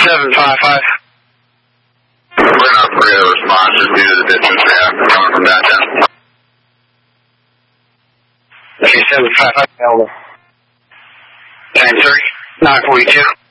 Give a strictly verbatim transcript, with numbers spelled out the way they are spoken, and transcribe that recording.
seven five five. We're not free of response just due to the distance we have coming from downtown. Okay, seven five five. Elder. Nine three. Nine forty two.